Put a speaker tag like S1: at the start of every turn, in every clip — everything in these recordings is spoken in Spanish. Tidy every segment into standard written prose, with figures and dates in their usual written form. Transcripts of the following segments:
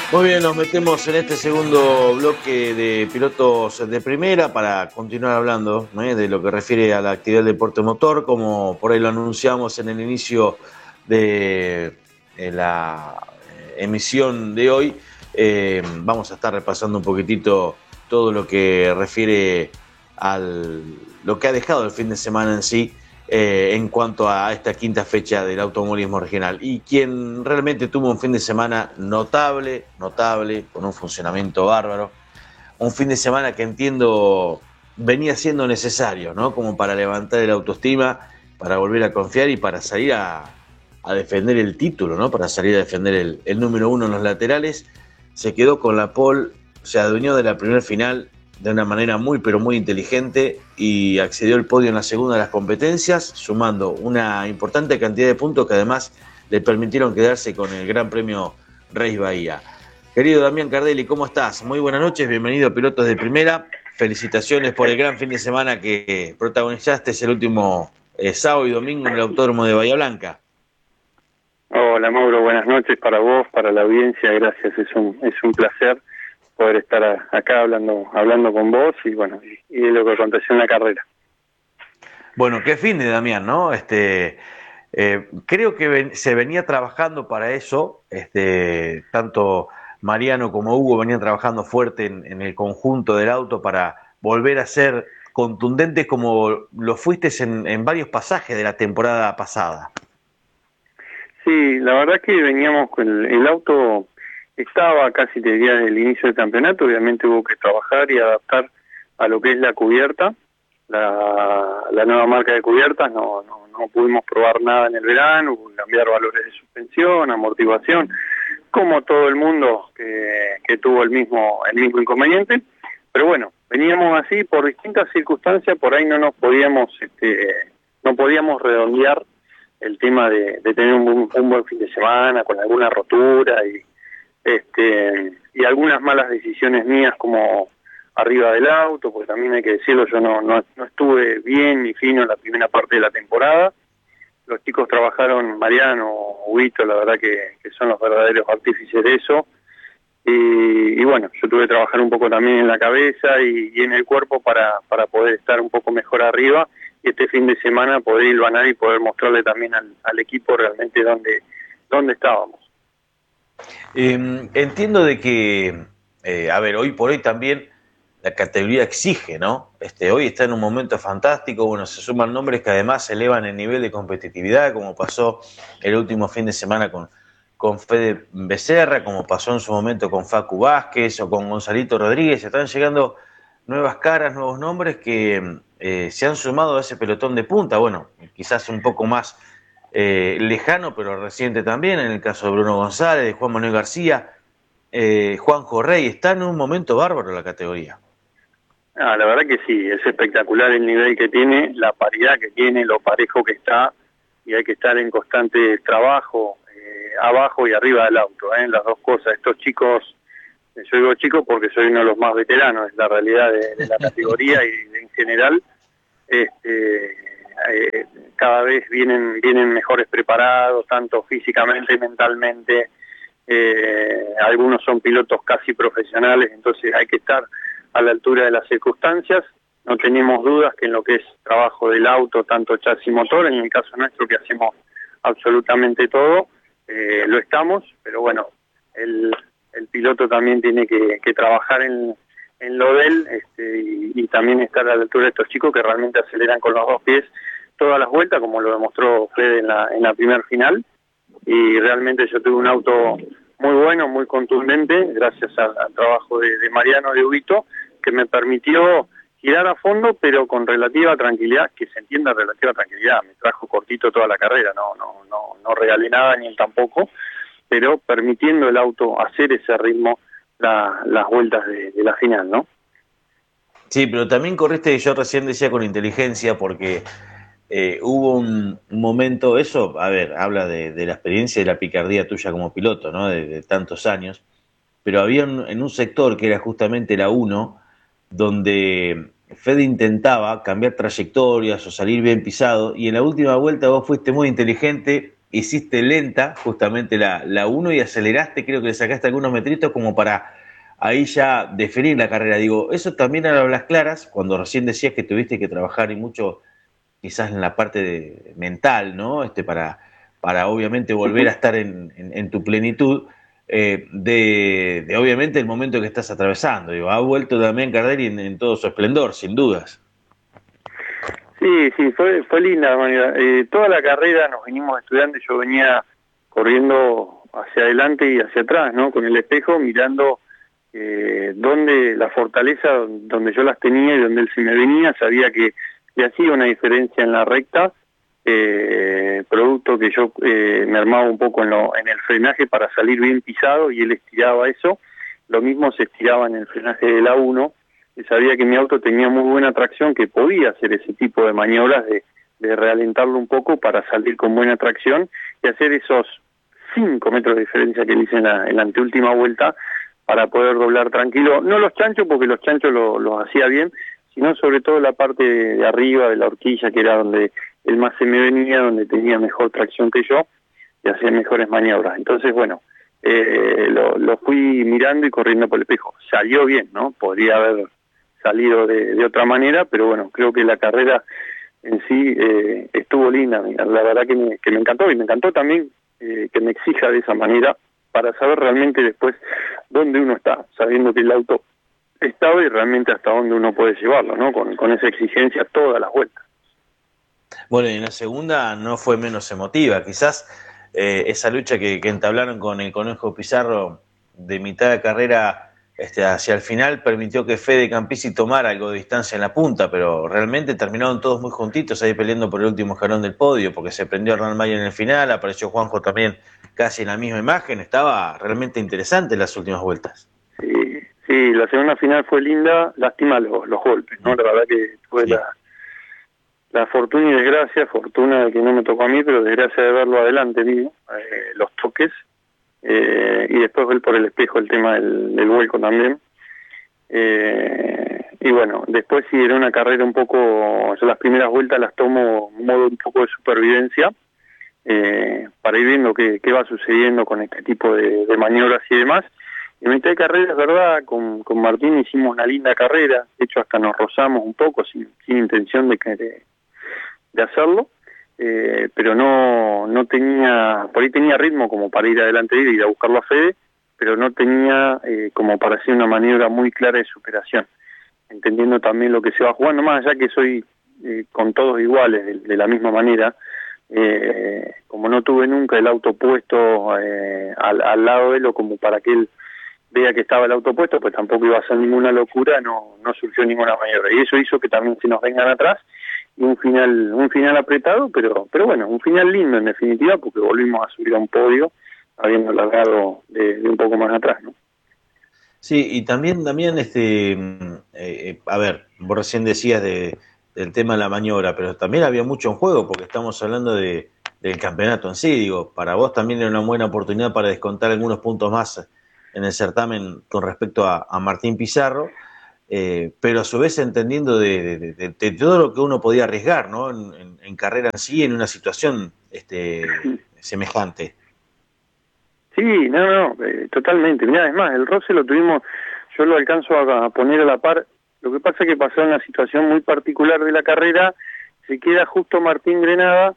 S1: Muy bien, nos metemos en este segundo bloque de pilotos de primera para continuar hablando de lo que refiere a la actividad del deporte motor, como por ahí lo anunciamos en el inicio de la emisión de hoy. Vamos a estar repasando un poquitito todo lo que refiere a lo que ha dejado el fin de semana en sí, en cuanto a esta quinta fecha del automovilismo regional. Y quien realmente tuvo un fin de semana notable, con un funcionamiento bárbaro, un fin de semana que entiendo venía siendo necesario, ¿no? Como para levantar el autoestima, para volver a confiar y para salir a defender el título, ¿no? Para salir a defender el número uno en los laterales. Se quedó con la pole, se adueñó de la primera final de una manera muy pero muy inteligente y accedió al podio en la segunda de las competencias, sumando una importante cantidad de puntos que además le permitieron quedarse con el Gran Premio Race Bahía. Querido Damián Cardelli, ¿cómo estás? Muy buenas noches, bienvenido a Pilotos de Primera. Felicitaciones por el gran fin de semana que protagonizaste el último sábado y domingo en el Autódromo de Bahía Blanca.
S2: Hola Mauro, buenas noches para vos, para la audiencia, gracias, es un placer poder estar acá hablando con vos y bueno, y de lo que aconteció en la carrera.
S1: Bueno, qué fin de Damián, ¿no? Creo que se venía trabajando para eso, tanto Mariano como Hugo venían trabajando fuerte en el conjunto del auto para volver a ser contundentes como lo fuiste en varios pasajes de la temporada pasada.
S2: Sí, la verdad que veníamos con el auto, estaba casi te diría desde el inicio del campeonato, obviamente hubo que trabajar y adaptar a lo que es la cubierta, la nueva marca de cubiertas, no pudimos probar nada en el verano, hubo que cambiar valores de suspensión, amortiguación, como todo el mundo que tuvo el mismo inconveniente, pero bueno, veníamos así por distintas circunstancias, por ahí no podíamos redondear el tema de tener un buen fin de semana con alguna rotura y algunas malas decisiones mías como arriba del auto, porque también hay que decirlo, yo no estuve bien ni fino en la primera parte de la temporada. Los chicos trabajaron, Mariano, Huito, la verdad que son los verdaderos artífices de eso. Y bueno, yo tuve que trabajar un poco también en la cabeza y en el cuerpo para poder estar un poco mejor arriba y este fin de semana poder hilvanar y poder mostrarle también al equipo realmente dónde estábamos.
S1: Entiendo de que, a ver, hoy por hoy también la categoría exige, ¿no? Hoy está en un momento fantástico, bueno, se suman nombres que además elevan el nivel de competitividad, como pasó el último fin de semana con Fede Becerra, como pasó en su momento con Facu Vázquez o con Gonzalito Rodríguez. Están llegando nuevas caras, nuevos nombres que se han sumado a ese pelotón de punta, bueno, quizás un poco más lejano, pero reciente también, en el caso de Bruno González, de Juan Manuel García, Juanjo Rey. Está en un momento bárbaro la categoría.
S2: La verdad que sí, es espectacular el nivel que tiene, la paridad que tiene, lo parejo que está, y hay que estar en constante trabajo, abajo y arriba del auto, las dos cosas. Estos chicos, yo digo chicos porque soy uno de los más veteranos, es la realidad de la categoría y en general, cada vez vienen mejores preparados, tanto físicamente y mentalmente. Algunos son pilotos casi profesionales, entonces hay que estar a la altura de las circunstancias. No tenemos dudas que en lo que es trabajo del auto, tanto chasis y motor, en el caso nuestro que hacemos absolutamente todo, lo estamos, pero bueno, el piloto también tiene que trabajar en lo de él, y también estar a la altura de estos chicos que realmente aceleran con los dos pies todas las vueltas, como lo demostró Fede en la primer final, y realmente yo tuve un auto muy bueno, muy contundente, gracias al trabajo de Mariano de Huito, que me permitió girar a fondo, pero con relativa tranquilidad, que se entienda relativa tranquilidad, me trajo cortito toda la carrera, no regalé nada ni él tampoco, pero permitiendo el auto hacer ese ritmo las vueltas de la final, ¿no?
S1: Sí, pero también corriste, yo recién decía, con inteligencia, porque hubo un momento, eso, a ver, habla de la experiencia y de la picardía tuya como piloto, ¿no? De tantos años, pero había en un sector que era justamente la uno, donde Fede intentaba cambiar trayectorias o salir bien pisado, y en la última vuelta vos fuiste muy inteligente hiciste lenta justamente la 1 y aceleraste, creo que le sacaste algunos metritos como para ahí ya definir la carrera. Digo, eso también a las claras, cuando recién decías que tuviste que trabajar y mucho quizás en la parte mental, ¿no? Para obviamente volver a estar en tu plenitud, de obviamente el momento que estás atravesando. Digo, ha vuelto también Cardelli en todo su esplendor, sin dudas.
S2: Sí, sí, fue linda la manera. Toda la carrera nos venimos estudiando y yo venía corriendo hacia adelante y hacia atrás, ¿no? Con el espejo mirando dónde la fortaleza, donde yo las tenía y donde él se me venía, sabía que le hacía una diferencia en la recta, producto que yo me armaba un poco en el frenaje para salir bien pisado y él estiraba eso. Lo mismo se estiraba en el frenaje de la 1, y sabía que mi auto tenía muy buena tracción, que podía hacer ese tipo de maniobras de realentarlo un poco para salir con buena tracción y hacer esos 5 metros de diferencia que le hice en la anteúltima vuelta para poder doblar tranquilo. No los chanchos, porque los chanchos los hacía bien, sino sobre todo la parte de arriba de la horquilla, que era donde él más se me venía, donde tenía mejor tracción que yo y hacía mejores maniobras. Entonces, bueno, lo fui mirando y corriendo por el espejo. Salió bien, ¿no? Podría haber salido de otra manera, pero bueno, creo que la carrera en sí estuvo linda. La verdad que me encantó, y me encantó también que me exija de esa manera para saber realmente después dónde uno está, sabiendo que el auto estaba y realmente hasta dónde uno puede llevarlo, ¿no? Con esa exigencia todas las vueltas.
S1: Bueno, y en la segunda no fue menos emotiva, quizás esa lucha que entablaron con el Conejo Pizarro de mitad de carrera hacia el final permitió que Fede Campisi tomara algo de distancia en la punta, pero realmente terminaron todos muy juntitos ahí peleando por el último escalón del podio, porque se prendió Hernán Mayer en el final, apareció Juanjo también casi en la misma imagen, estaba realmente interesante las últimas vueltas.
S2: Sí, sí, la segunda final fue linda, lástima los golpes, ¿no? La verdad que tuve
S1: Sí.
S2: la fortuna y desgracia, fortuna de que no me tocó a mí, pero desgracia de verlo adelante, digo, los toques, y después ver por el espejo el tema del vuelco también. Y bueno, después sí era una carrera un poco, yo las primeras vueltas las tomo en modo un poco de supervivencia, para ir viendo qué va sucediendo con este tipo de maniobras y demás. En mitad de carrera, es verdad, con Martín hicimos una linda carrera, de hecho hasta nos rozamos un poco sin intención de hacerlo, pero no tenía, por ahí tenía ritmo como para ir adelante y ir a buscarlo a Fede, pero no tenía como para hacer una maniobra muy clara de superación, entendiendo también lo que se va jugando, más allá que soy con todos iguales, de la misma manera. Como no tuve nunca el auto puesto al lado de él, o como para que él vea que estaba el auto puesto, pues tampoco iba a ser ninguna locura, no surgió ninguna maniobra, y eso hizo que también se nos vengan atrás, y un final apretado, pero bueno, un final lindo en definitiva, porque volvimos a subir a un podio habiendo largado de un poco más atrás, ¿no?
S1: Sí, y también, a ver, vos recién decías del tema de la maniobra, pero también había mucho en juego, porque estamos hablando del campeonato en sí, digo, para vos también era una buena oportunidad para descontar algunos puntos más en el certamen con respecto a Martín Pizarro, pero a su vez entendiendo de todo lo que uno podía arriesgar, ¿no? En carrera en sí, en una situación semejante.
S2: Sí, no, totalmente. Mirá, es más, el roce lo tuvimos, yo lo alcanzo a poner a la par. Lo que pasa es que pasó en una situación muy particular de la carrera, se queda justo Martín Grenada,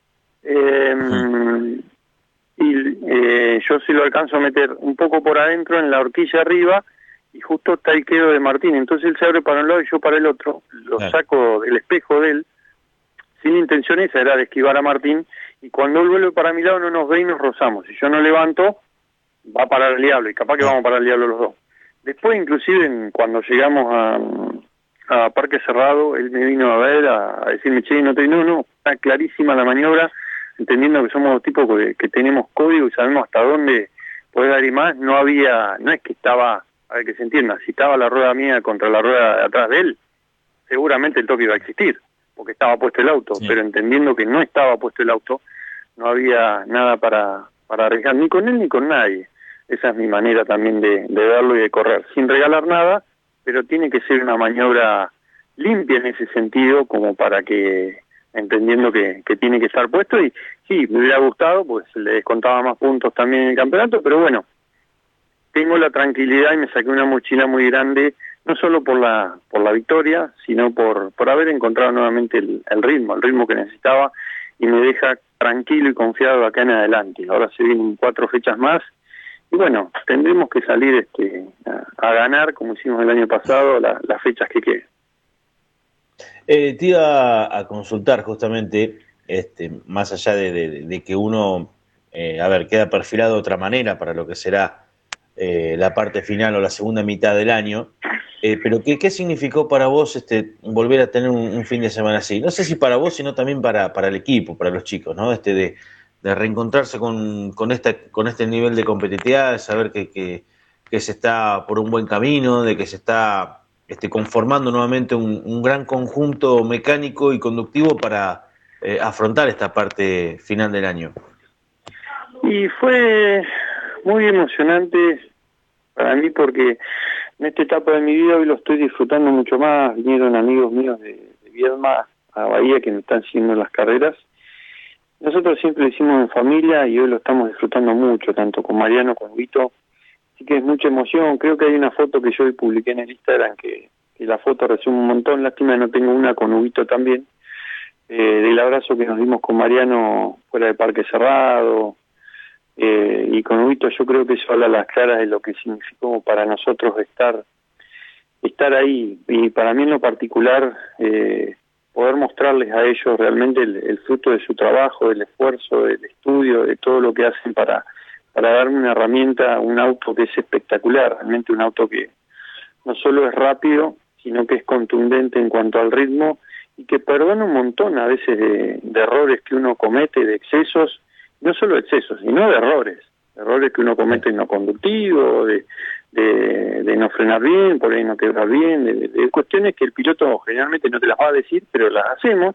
S2: y yo sí lo alcanzo a meter un poco por adentro en la horquilla arriba, y justo está el quedo de Martín. Entonces él se abre para un lado y yo para el otro, lo saco del espejo de él, sin intención esa era de esquivar a Martín, y cuando él vuelve para mi lado no nos ve y nos rozamos. Si yo no levanto, va a parar el diablo, y capaz que vamos a parar el diablo los dos. Después, inclusive, cuando llegamos a Parque Cerrado, él me vino a ver, a decirme, che, no, está clarísima la maniobra, entendiendo que somos los tipos que tenemos código y sabemos hasta dónde poder dar y más. No es que estaba, a ver que se entienda, si estaba la rueda mía contra la rueda de atrás de él, seguramente el toque iba a existir, porque estaba puesto el auto, pero entendiendo que no estaba puesto el auto, no había nada para arriesgar, ni con él ni con nadie. Esa es mi manera también de verlo y de correr, sin regalar nada, pero tiene que ser una maniobra limpia en ese sentido, como para que entendiendo que tiene que estar puesto, y sí, me hubiera gustado, pues le descontaba más puntos también en el campeonato, pero bueno, tengo la tranquilidad y me saqué una mochila muy grande, no solo por la victoria, sino por haber encontrado nuevamente el ritmo que necesitaba, y me deja tranquilo y confiado acá en adelante. Ahora se vienen 4 fechas más, y bueno, tendremos que salir a ganar, como hicimos el año pasado, las fechas que queden.
S1: Te iba a consultar justamente, más allá de que uno, queda perfilado de otra manera para lo que será la parte final o la segunda mitad del año, pero ¿qué significó para vos volver a tener un fin de semana así? No sé si para vos, sino también para el equipo, para los chicos, ¿no? De reencontrarse con este nivel de competitividad, de saber que se está por un buen camino, de que se está conformando nuevamente un gran conjunto mecánico y conductivo para afrontar esta parte final del año.
S2: Y fue muy emocionante para mí porque en esta etapa de mi vida hoy lo estoy disfrutando mucho más. Vinieron amigos míos de Viedma a Bahía que me están siguiendo las carreras. Nosotros siempre lo hicimos en familia y hoy lo estamos disfrutando mucho, tanto con Mariano, con Vito. Así que es mucha emoción. Creo que hay una foto que yo hoy publiqué en el Instagram que la foto resume un montón. Lástima que no tengo una con Huguito también, del abrazo que nos dimos con Mariano fuera de Parque Cerrado, y con Huguito. Yo creo que eso habla a las claras de lo que significó para nosotros estar ahí, y para mí en lo particular poder mostrarles a ellos realmente el fruto de su trabajo, del esfuerzo, del estudio, de todo lo que hacen para darme una herramienta, un auto que es espectacular, realmente un auto que no solo es rápido, sino que es contundente en cuanto al ritmo, y que perdona un montón a veces de errores que uno comete, de excesos, no solo excesos, sino de errores que uno comete en lo conductivo, de no frenar bien, por ahí no quebrar bien, de cuestiones que el piloto generalmente no te las va a decir, pero las hacemos,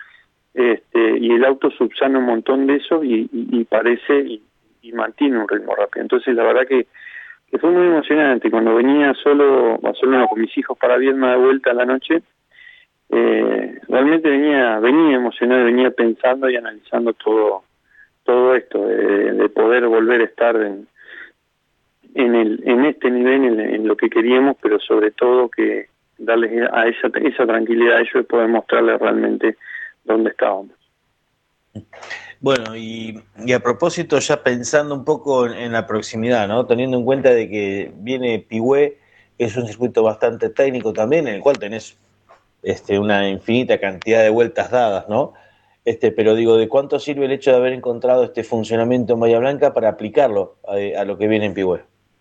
S2: y el auto subsana un montón de eso y parece y mantiene un ritmo rápido. Entonces la verdad que fue muy emocionante. Cuando venía solo con mis hijos para Viedma de vuelta a la noche, realmente venía emocionado, venía pensando y analizando todo esto, de poder volver a estar en este nivel, en lo que queríamos, pero sobre todo que darles a esa tranquilidad a ellos de poder mostrarles realmente dónde estábamos.
S1: Bueno, y a propósito, ya pensando un poco en la proximidad, ¿no? Teniendo en cuenta de que viene Pigüé, es un circuito bastante técnico también, en el cual tenés una infinita cantidad de vueltas dadas, ¿no? Pero digo, ¿de cuánto sirve el hecho de haber encontrado este funcionamiento en Bahía Blanca para aplicarlo a lo que viene en Pigüé?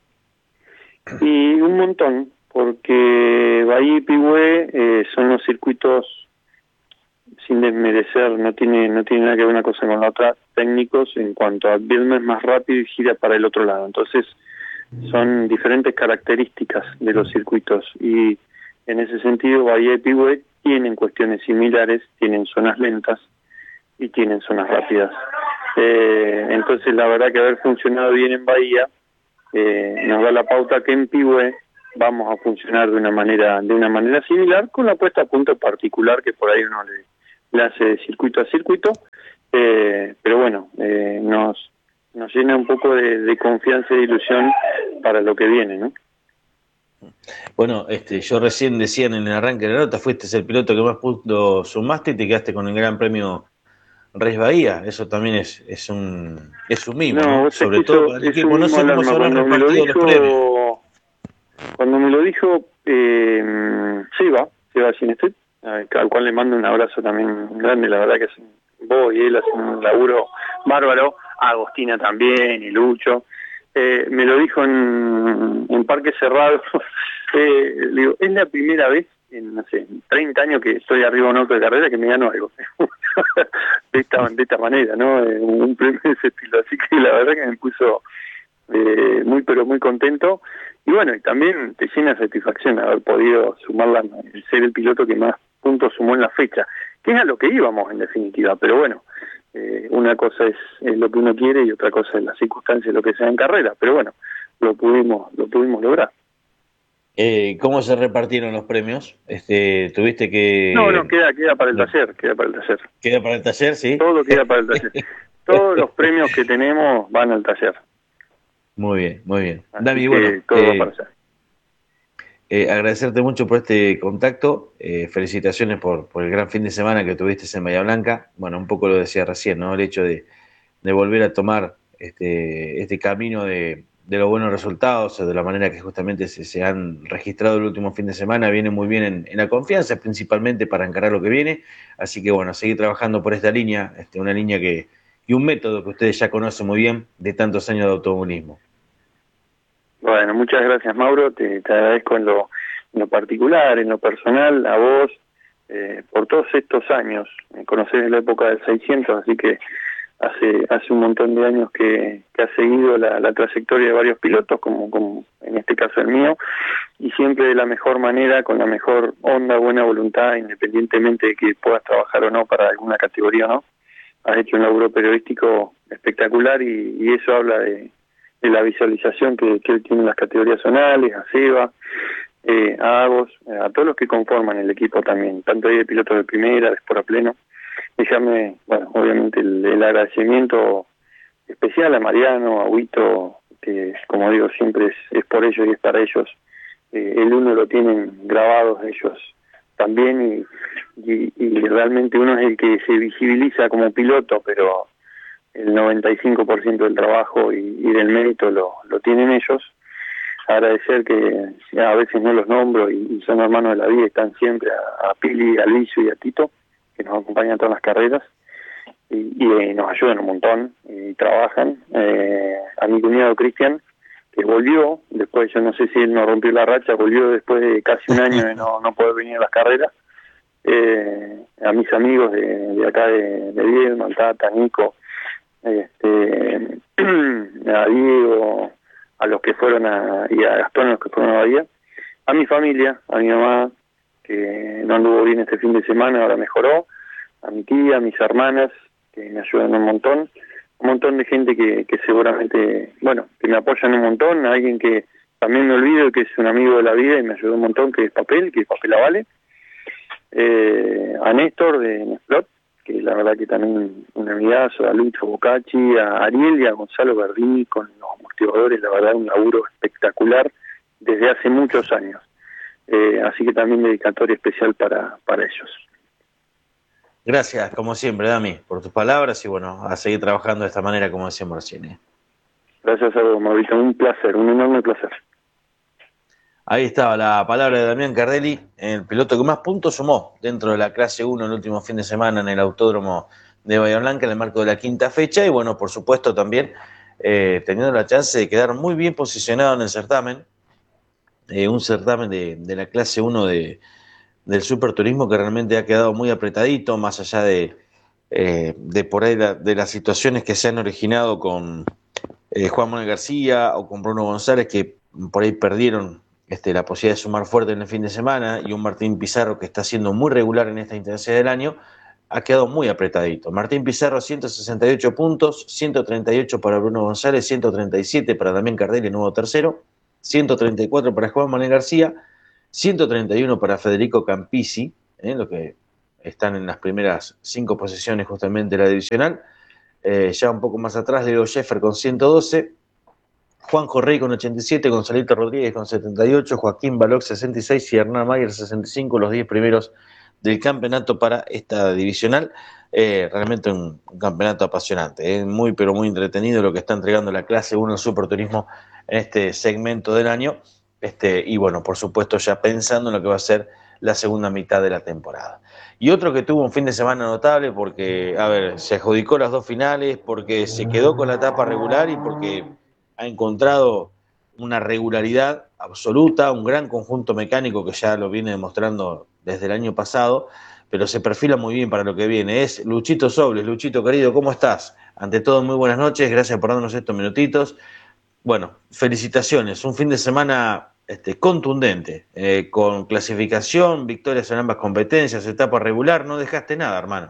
S2: Y un montón, porque Bahía y Pigüé son los circuitos, sin desmerecer, no tiene nada que ver una cosa con la otra, técnicos en cuanto a Viedma es más rápido y gira para el otro lado. Entonces son diferentes características de los circuitos, y en ese sentido Bahía y Pigüé tienen cuestiones similares, tienen zonas lentas y tienen zonas rápidas. Entonces la verdad que haber funcionado bien en Bahía nos da la pauta que en Pigüé vamos a funcionar de una manera similar, con la puesta a punto particular que por ahí uno le hace de circuito a circuito, pero bueno, nos llena un poco de confianza y de ilusión para lo que viene, ¿no?
S1: Bueno, yo recién decía en el arranque de la nota, fuiste el piloto que más puntos sumaste y te quedaste con el Gran Premio Race Bahía. Eso también es un mimo, ¿no? Sobre todo para el equipo. No sé cómo se habrán repartido los premios.
S2: Cuando me lo dijo Seba Sinestret, al cual le mando un abrazo también grande, la verdad que vos y él hacen un laburo bárbaro, a Agostina también y Lucho, me lo dijo en Parque Cerrado. Le digo, es la primera vez en, no sé, 30 años que estoy arriba de un auto de carrera que me gano algo de esta manera, ¿no? Un premio de ese estilo, así que la verdad que me puso muy contento. Y bueno, y también te llena de satisfacción haber podido sumarla, ser el piloto que más puntos sumó en la fecha, que es a lo que íbamos en definitiva, pero bueno, una cosa es lo que uno quiere y otra cosa es las circunstancias, lo que sea en carrera, pero bueno, lo pudimos lograr.
S1: ¿Cómo se repartieron los premios? Tuviste
S2: No, no,
S1: que...
S2: queda para el taller, queda para el taller.
S1: ¿Queda para el taller, sí?
S2: Todo queda para el taller. Todos los premios que tenemos van al taller.
S1: Muy bien, muy bien.
S2: Así
S1: Dami, bueno,
S2: que todo va para allá.
S1: agradecerte mucho por este contacto. Felicitaciones por el gran fin de semana que tuviste en Bahía Blanca. Bueno, un poco lo decía recién, ¿no? El hecho de volver a tomar este camino de los buenos resultados, de la manera que justamente se han registrado el último fin de semana, viene muy bien en la confianza, principalmente para encarar lo que viene. Así que bueno, seguir trabajando por esta línea, una línea y un método que ustedes ya conocen muy bien de tantos años de automovilismo.
S2: Bueno, muchas gracias, Mauro. Te agradezco en lo particular, en lo personal, a vos, por todos estos años. Me conocés de la época del 600, así que hace un montón de años que has seguido la trayectoria de varios pilotos, como en este caso el mío, y siempre de la mejor manera, con la mejor onda, buena voluntad, independientemente de que puedas trabajar o no para alguna categoría o no. Has hecho un laburo periodístico espectacular y eso habla de la visualización que él tiene en las categorías zonales, a Seba, a Agos, a todos los que conforman el equipo también, tanto ahí de pilotos de primera, de Sport a Pleno. Déjame, bueno, obviamente el agradecimiento especial a Mariano, a Huito, que como digo siempre es por ellos y es para ellos. El uno lo tienen grabados ellos también y realmente uno es el que se visibiliza como piloto, pero el 95% del trabajo y del mérito lo tienen ellos. Agradecer que a veces no los nombro y son hermanos de la vida, están siempre a Pili, a Luisio y a Tito, que nos acompañan en todas las carreras y nos ayudan un montón y trabajan. A mi cuñado Cristian, que volvió, después yo no sé si él no rompió la racha, volvió después de casi un año de no poder venir a las carreras. A mis amigos de acá de Viedma, Tata, Nico, a Diego, a los que fueron y a Gastón, a los que fueron a Bahía, a mi familia, a mi mamá, que no anduvo bien este fin de semana, ahora mejoró, a mi tía, a mis hermanas, que me ayudan un montón de gente que seguramente, bueno, que me apoyan un montón, a alguien que también me olvido que es un amigo de la vida y me ayudó un montón, que es Papel Avale, a Néstor de Nesplot, que la verdad que también un amigazo, a Lucho Bocacci, a Ariel y a Gonzalo Verdini con los amortiguadores, la verdad un laburo espectacular desde hace muchos años. Así que también dedicatoria especial para ellos.
S1: Gracias, como siempre, Dami, por tus palabras y bueno, a seguir trabajando de esta manera como decíamos recién.
S2: Gracias a vos, Mauricio, un placer, un enorme placer.
S1: Ahí estaba la palabra de Damián Cardelli, el piloto que más puntos sumó dentro de la clase 1 el último fin de semana en el autódromo de Bahía Blanca en el marco de la quinta fecha y bueno, por supuesto también teniendo la chance de quedar muy bien posicionado en el certamen, un certamen de la clase 1 del superturismo que realmente ha quedado muy apretadito, más allá de por ahí de las situaciones que se han originado con Juan Manuel García o con Bruno González, que por ahí perdieron la posibilidad de sumar fuerte en el fin de semana, y un Martín Pizarro que está siendo muy regular en esta intensidad del año, ha quedado muy apretadito. Martín Pizarro 168 puntos, 138 para Bruno González, 137 para Damián Cardelli, nuevo tercero, 134 para Juan Manuel García, 131 para Federico Campisi, los que están en las primeras 5 posiciones justamente de la divisional. Ya un poco más atrás, Leo Sheffer con 112, Juanjo Rey con 87, Gonzalito Rodríguez con 78, Joaquín Baloc 66 y Hernán Mayer 65, los 10 primeros del campeonato para esta divisional. Realmente un campeonato apasionante, muy pero muy entretenido lo que está entregando la clase 1 del Superturismo en este segmento del año. Y bueno, por supuesto ya pensando en lo que va a ser la segunda mitad de la temporada. Y otro que tuvo un fin de semana notable porque, a ver, se adjudicó las 2 finales, porque se quedó con la etapa regular y porque ha encontrado una regularidad absoluta, un gran conjunto mecánico que ya lo viene demostrando desde el año pasado, pero se perfila muy bien para lo que viene. Es Luchito Sobles. Luchito querido, ¿cómo estás? Ante todo, muy buenas noches, gracias por darnos estos minutitos. Bueno, felicitaciones, un fin de semana contundente, con clasificación, victorias en ambas competencias, etapa regular, no dejaste nada, hermano.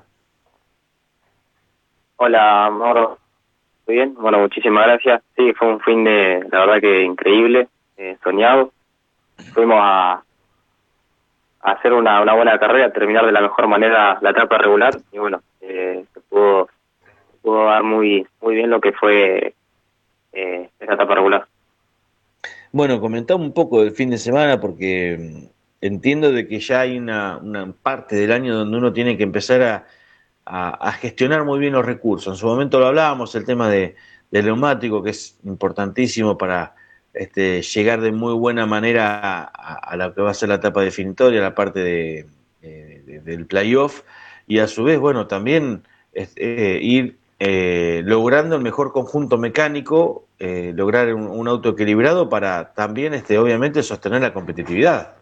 S3: Hola, Mauro. ¿Muy bien? Bueno, muchísimas gracias. Sí, fue un fin de, la verdad que increíble, soñado. fuimos a hacer una buena carrera, terminar de la mejor manera la etapa regular y bueno, se pudo dar muy bien lo que fue esa etapa regular.
S1: Bueno, comentame un poco del fin de semana porque entiendo de que ya hay una parte del año donde uno tiene que empezar a gestionar muy bien los recursos. En su momento lo hablábamos, el tema del neumático, que es importantísimo para llegar de muy buena manera a lo que va a ser la etapa definitoria, la parte del playoff, y a su vez, bueno, también ir logrando el mejor conjunto mecánico, lograr un auto equilibrado para también, obviamente, sostener la competitividad.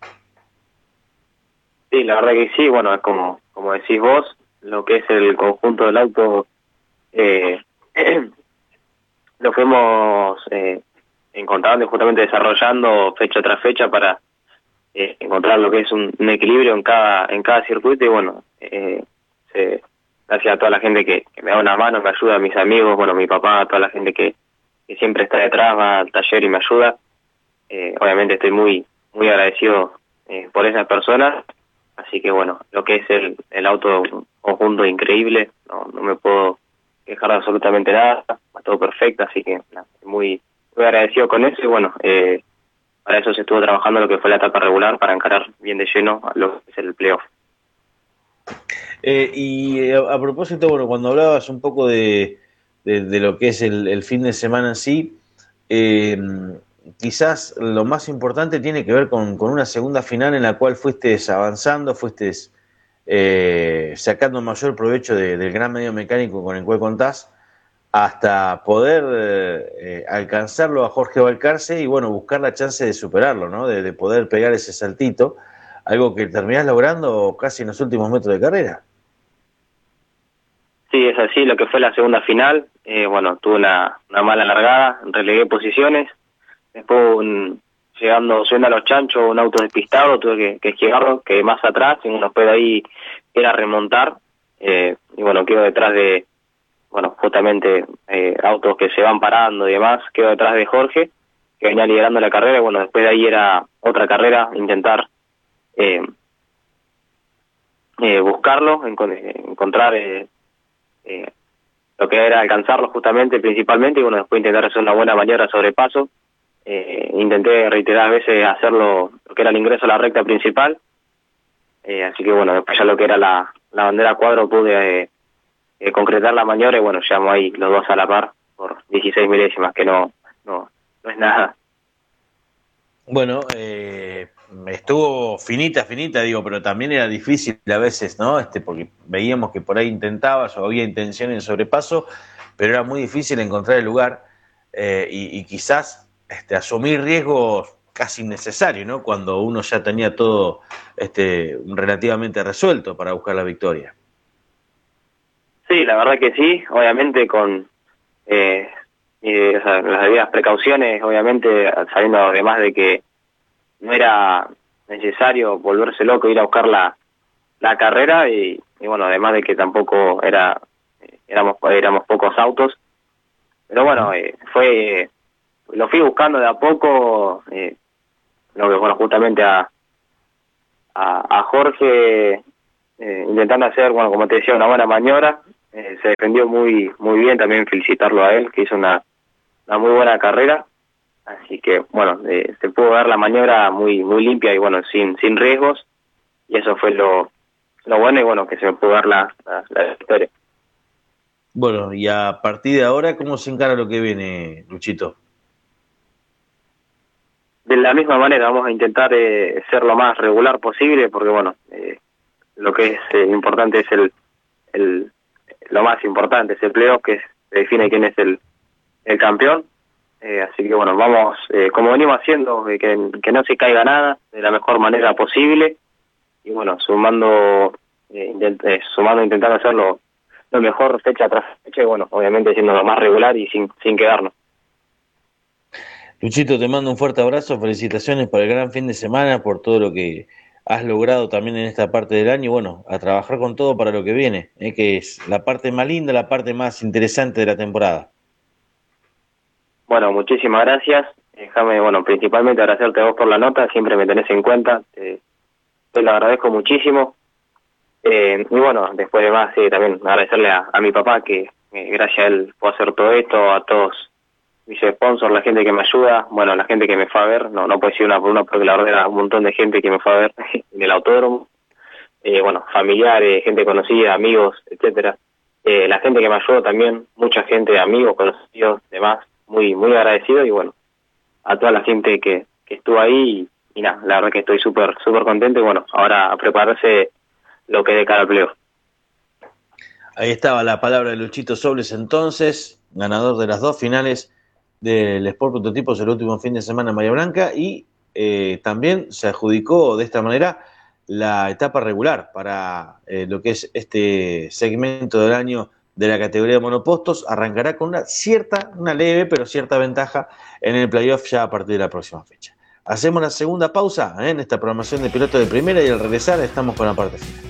S3: Sí, la verdad que sí, bueno, es como decís vos, lo que es el conjunto del auto, eh, lo fuimos encontrando y justamente desarrollando fecha tras fecha para encontrar lo que es un equilibrio en cada circuito y bueno, gracias a toda la gente que me da una mano, me ayuda, a mis amigos, bueno, mi papá, a toda la gente que siempre está detrás, va al taller y me ayuda. Obviamente estoy muy agradecido por esas personas, así que bueno, lo que es el auto conjunto increíble, no me puedo quejar de absolutamente nada, va todo perfecto, así que nada, muy agradecido con eso y bueno, para eso se estuvo trabajando lo que fue la etapa regular para encarar bien de lleno a lo que es el playoff.
S1: A propósito, bueno, cuando hablabas un poco de lo que es el fin de semana en sí, eh, quizás lo más importante tiene que ver con una segunda final en la cual fuiste avanzando, fuiste sacando mayor provecho del gran medio mecánico con el cual contás, hasta poder alcanzarlo a Jorge Valcarce y bueno, buscar la chance de superarlo, ¿no? De poder pegar ese saltito, algo que terminás logrando casi en los últimos metros de carrera.
S3: Sí, es así, lo que fue la segunda final, bueno, tuve una mala largada, relegué posiciones, después subiendo a los chanchos, un auto despistado, tuve que esquivarlo, quedé más atrás, y uno después de ahí era remontar, y bueno, quedo detrás de, bueno, justamente autos que se van parando y demás, quedo detrás de Jorge, que venía liderando la carrera, y bueno, después de ahí era otra carrera, intentar buscarlo, encontrar lo que era alcanzarlo justamente, principalmente, y bueno, después intentar hacer una buena maniobra sobre paso. Intenté reiteradas veces hacerlo, lo que era el ingreso a la recta principal, así que bueno, después ya lo que era la bandera cuadro pude concretar la maniobra y bueno, llegamos ahí los dos a la par por 16 milésimas, que no es nada.
S1: Bueno, estuvo finita, digo, pero también era difícil a veces, ¿no? Porque veíamos que por ahí intentabas o había intención en sobrepaso, pero era muy difícil encontrar el lugar y quizás asumir riesgos casi innecesarios, ¿no? Cuando uno ya tenía todo relativamente resuelto para buscar la victoria.
S3: Sí, la verdad que sí, obviamente con o sea, las debidas precauciones, obviamente sabiendo además de que no era necesario volverse loco ir a buscar la carrera y bueno, además de que tampoco éramos pocos autos, pero bueno, lo fui buscando de a poco, lo que bueno, justamente a Jorge intentando hacer, bueno, como te decía, una buena maniobra, se defendió muy bien, también felicitarlo a él, que hizo una muy buena carrera, así que bueno, se pudo dar la maniobra muy limpia y bueno, sin riesgos, y eso fue lo bueno y bueno, que se me pudo dar la victoria.
S1: Bueno, y a partir de ahora, ¿cómo se encara lo que viene, Luchito?
S3: De la misma manera vamos a intentar ser lo más regular posible, porque bueno, lo que es importante es lo más importante es el playoff, que se define quién es el campeón. Así que bueno, vamos, como venimos haciendo, que no se caiga nada, de la mejor manera posible, y bueno, sumando, intentando hacerlo lo mejor fecha tras fecha, y bueno, obviamente siendo lo más regular y sin quedarnos.
S1: Luchito, te mando un fuerte abrazo, felicitaciones por el gran fin de semana, por todo lo que has logrado también en esta parte del año y bueno, a trabajar con todo para lo que viene, que es la parte más linda, la parte más interesante de la temporada.
S3: Bueno, muchísimas gracias. Déjame, bueno, principalmente agradecerte a vos por la nota, siempre me tenés en cuenta, te lo agradezco muchísimo. Y bueno, después de más, también agradecerle a mi papá, que gracias a él puedo hacer todo esto, a todos mis sponsors, la gente que me ayuda, bueno, la gente que me fue a ver, no puedo decir una por una porque la verdad era un montón de gente que me fue a ver en el autódromo, bueno, familiares, gente conocida, amigos, etcétera. La gente que me ayudó también, mucha gente, amigos, conocidos, demás, muy agradecido, y bueno, a toda la gente que estuvo ahí, y nada, la verdad que estoy súper contento, y bueno, ahora a prepararse lo que de cara al playoff.
S1: Ahí estaba la palabra de Luchito Sobles, entonces, ganador de las 2 finales del Sport Prototipos el último fin de semana en Bahía Blanca, y también se adjudicó de esta manera la etapa regular para lo que es este segmento del año de la categoría de monopostos. Arrancará con una leve pero cierta ventaja en el playoff ya a partir de la próxima fecha. Hacemos la segunda pausa en esta programación de Piloto de Primera, y al regresar estamos con la parte final.